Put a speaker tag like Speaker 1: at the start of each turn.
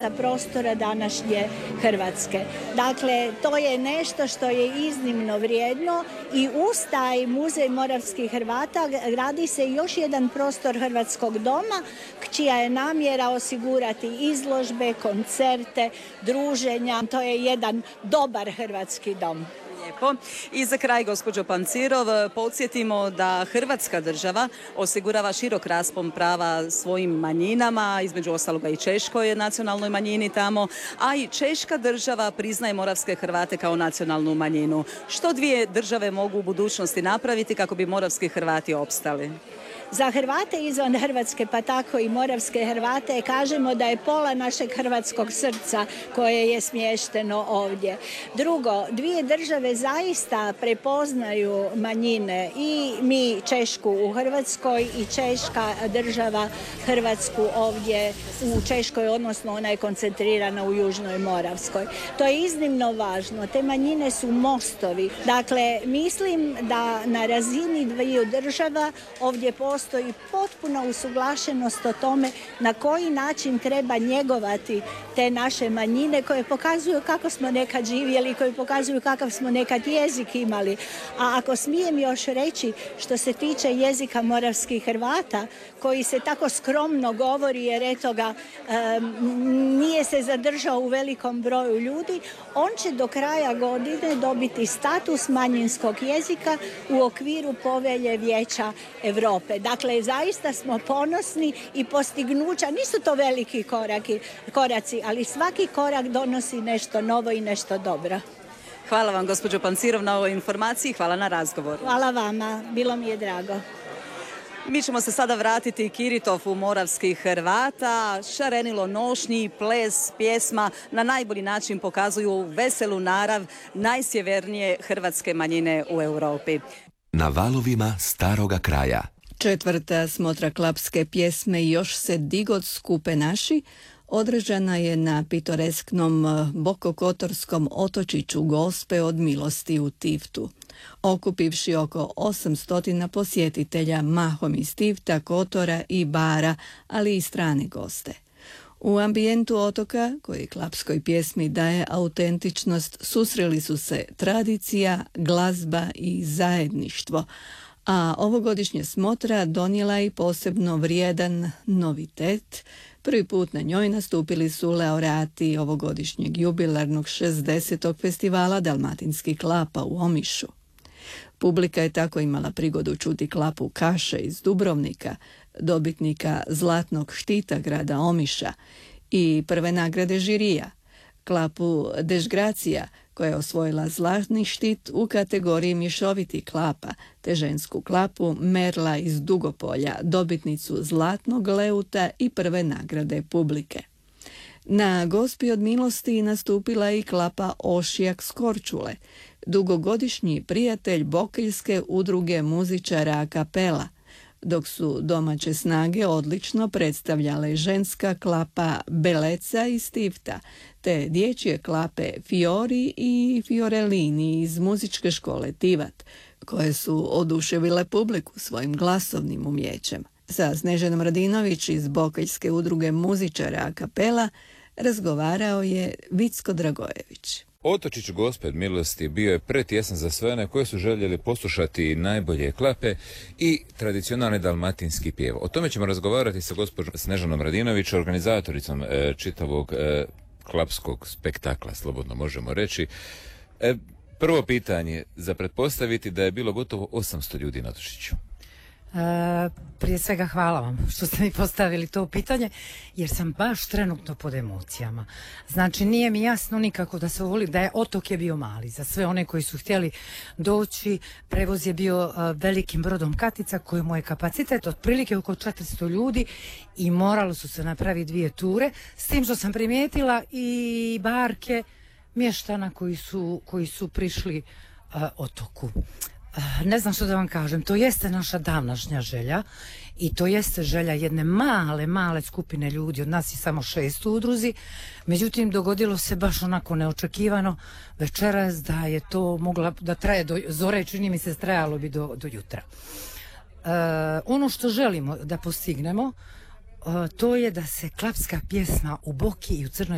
Speaker 1: sa prostora današnje Hrvatske. Dakle, to je nešto što je iznimno vrijedno i uz taj Muzej moravskih Hrvata gradi se još jedan prostor Hrvatskog doma, čija je namjera osigurati izložbe, koncerte, druženja. To je jedan dobar hrvatski dom.
Speaker 2: Lijepo. I za kraj, gospođo Pancirov, podsjetimo da Hrvatska država osigurava širok raspon prava svojim manjinama, između ostaloga i češkoj nacionalnoj manjini tamo, a i češka država priznaje moravske Hrvate kao nacionalnu manjinu. Što dvije države mogu u budućnosti napraviti kako bi moravski Hrvati opstali?
Speaker 1: Za Hrvate izvan Hrvatske, pa tako i moravske Hrvate, kažemo da je pola našeg hrvatskog srca koje je smješteno ovdje. Drugo, dvije države zaista prepoznaju manjine, i mi Češku u Hrvatskoj i češka država Hrvatsku ovdje u Češkoj, odnosno ona je koncentrirana u Južnoj Moravskoj. To je iznimno važno. Te manjine su mostovi. Dakle, mislim da na razini dviju država ovdje postoji potpuna usuglašenost o tome na koji način treba njegovati te naše manjine koje pokazuju kako smo nekad živjeli, koje pokazuju kakav smo nekad jezik imali. A ako smijem još reći, što se tiče jezika moravskih Hrvata, koji se tako skromno govori jer eto ga nije se zadržao u velikom broju ljudi, on će do kraja godine dobiti status manjinskog jezika u okviru Povelje Vijeća Europe. Dakle, zaista smo ponosni i postignuća, nisu to veliki koraci, ali svaki korak donosi nešto novo i nešto dobro.
Speaker 2: Hvala vam, gospođo Pancirov, na ovoj informaciji. Hvala na razgovoru.
Speaker 1: Hvala vama, bilo mi je drago.
Speaker 2: Mi ćemo se sada vratiti Kiritofu moravskih Hrvata. Šarenilo nošnji, ples, pjesma na najbolji način pokazuju veselu narav najsjevernije hrvatske manjine u Europi.
Speaker 3: Na valovima staroga kraja.
Speaker 4: Četvrta smotra klapske pjesme Još se digod skupe naši održana je na pitoresknom bokokotorskom otočiću Gospe od Milosti u Tivtu, okupivši oko 800 posjetitelja mahom iz Tivta, Kotora i Bara, ali i strane goste. U ambijentu otoka, koji klapskoj pjesmi daje autentičnost, susreli su se tradicija, glazba i zajedništvo, a ovogodišnja smotra donijela i posebno vrijedan novitet. Prvi put na njoj nastupili su laureati ovogodišnjeg jubilarnog 60. festivala Dalmatinskih klapa u Omišu. Publika je tako imala prigodu čuti klapu Kaše iz Dubrovnika, dobitnika Zlatnog štita grada Omiša i prve nagrade žirija, klapu Dežgracija, koja je osvojila Zlatni štit u kategoriji mješoviti klapa, te žensku klapu Merla iz Dugopolja, dobitnicu Zlatnog leuta i prve nagrade publike. Na Gospi od Milosti nastupila i klapa Ošijak s Korčule, dugogodišnji prijatelj Bokeljske udruge muzičara a kapela, dok su domaće snage odlično predstavljale ženska klapa Beleca iz Tivta, te dječje klape Fiori i Fiorellini iz muzičke škole Tivat, koje su oduševile publiku svojim glasovnim umjećem. Sa Snežanom Radinović iz Bokeljske udruge muzičara a kapela razgovarao je Vicko Dragojević.
Speaker 5: Otočić Gospe od Milosti bio je pretjesan za sve one koji su željeli poslušati najbolje klape i tradicionalni dalmatinski pjev. O tome ćemo razgovarati sa gospođom Snežanom Radinović, organizatoricom čitavog klapskog spektakla, slobodno možemo reći. Prvo pitanje, za pretpostaviti da je bilo gotovo 800 ljudi na Otočiću.
Speaker 6: Prije svega hvala vam što ste mi postavili to pitanje, jer sam baš trenutno pod emocijama. Znači, nije mi jasno nikako da se voli, da je otok je bio mali. Za sve one koji su htjeli doći, prevoz je bio velikim brodom Katica, kojemu je kapacitet otprilike oko 400 ljudi i moralo su se napraviti 2 ture, s tim što sam primijetila i barke mještana koji su prišli otoku. Ne znam što da vam kažem, to jeste naša davnašnja želja i to jeste želja jedne male skupine ljudi, od nas je samo 6 u udruzi, međutim dogodilo se baš onako neočekivano večeras da je to mogla da traje do zore, čini mi se trajalo bi do jutra. Ono što želimo da postignemo, to je da se klapska pjesma u Boki i u Crnoj